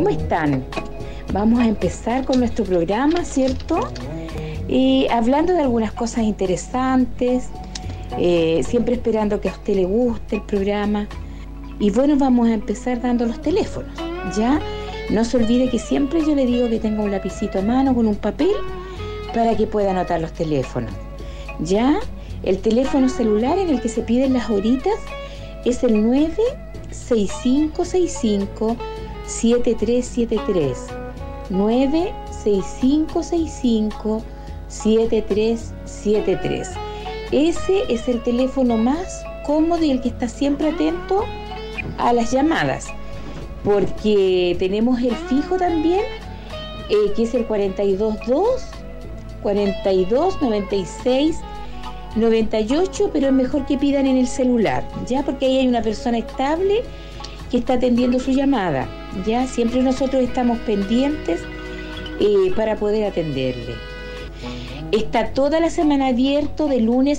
¿cómo están? Vamos a empezar con nuestro programa, ¿cierto? Hablando de algunas cosas interesantes, siempre esperando que a usted le guste el programa. Y bueno, vamos a empezar dando los teléfonos, ¿ya? No se olvide que siempre yo le digo que tenga un lapicito a mano con un papel para que pueda anotar los teléfonos, ¿ya? El teléfono celular en el que se piden las horitas es el 96565-7373. 96565-7373. Ese es el teléfono más cómodo y el que está siempre atento a las llamadas, porque tenemos el fijo también, que es el 422-4296-98, pero es mejor que pidan en el celular, ya, porque ahí hay una persona estable que está atendiendo su llamada, ya, siempre nosotros estamos pendientes para poder atenderle. Está toda la semana abierto de lunes